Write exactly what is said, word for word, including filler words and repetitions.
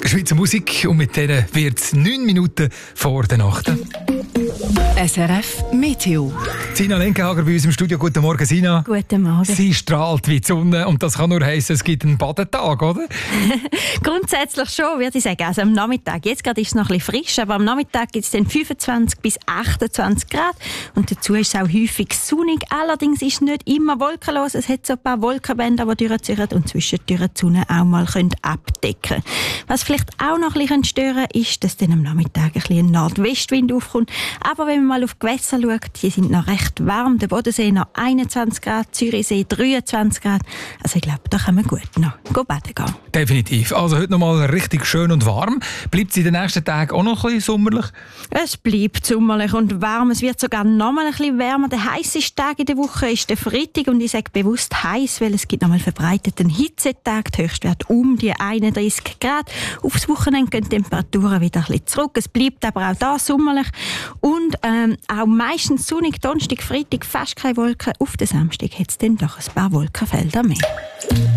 Schweizer Musik und mit denen wird es neun Minuten vor der Nacht. S R F Meteo. Sina Lenkenhager bei uns im Studio. Guten Morgen, Sina. Guten Morgen. Sie strahlt wie die Sonne und das kann nur heissen, es gibt einen Badetag, oder? Grundsätzlich schon, würde ich sagen. Also am Nachmittag, jetzt gerade ist es noch ein bisschen frisch, aber am Nachmittag gibt es dann fünfundzwanzig bis achtundzwanzig Grad und dazu ist es auch häufig sonnig. Allerdings ist es nicht immer wolkenlos. Es hat so ein paar Wolkenbänder, die durchziehen und zwischendurch die Sonne auch mal abdecken können. Was vielleicht auch noch ein bisschen stören könnte, ist, dass dann am Nachmittag ein bisschen ein Nordwestwind aufkommt. Aber wenn man mal auf die Gewässer schaut, die sind noch recht warm. Der Bodensee noch einundzwanzig Grad, Zürichsee dreiundzwanzig Grad. Also ich glaube, da kann man gut noch baden gehen. Definitiv. Also heute noch mal richtig schön und warm. Bleibt es in den nächsten Tagen auch noch ein bisschen sommerlich? Es bleibt sommerlich und warm. Es wird sogar noch mal ein bisschen wärmer. Der heisseste Tag in der Woche ist der Freitag und ich sage bewusst heiß, weil es gibt noch mal verbreiteten Hitzetag. Der Höchstwert um die einunddreißig Grad. Aufs Wochenende gehen die Temperaturen wieder ein bisschen zurück. Es bleibt aber auch da sommerlich und ähm, auch meistens sonnig. Donnerstag, Freitag fast keine Wolken. Auf den Samstag hat es dann doch ein paar Wolkenfelder mehr.